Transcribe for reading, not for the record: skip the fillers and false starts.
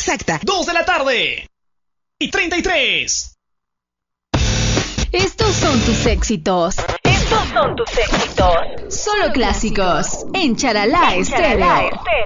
exacta. 2 de la tarde. Y 33. Estos son tus éxitos. Estos son tus éxitos. Solo clásicos. En Charalá Estéreo.